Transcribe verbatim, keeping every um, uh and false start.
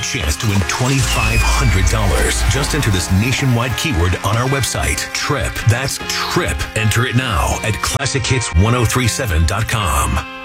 chance to win twenty-five hundred dollars. Just enter this nationwide keyword on our website, TRIP. That's TRIP. Enter it now at classic hits ten thirty-seven dot com.